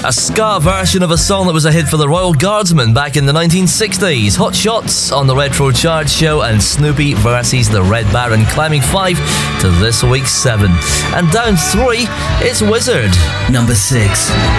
A ska version of a song that was a hit for the Royal Guardsmen back in the 1960s. Hot Shots on the Retro Chart Show, and Snoopy versus the Red Baron climbing 5 to this week's 7. And down 3, it's Wizard. Number 6.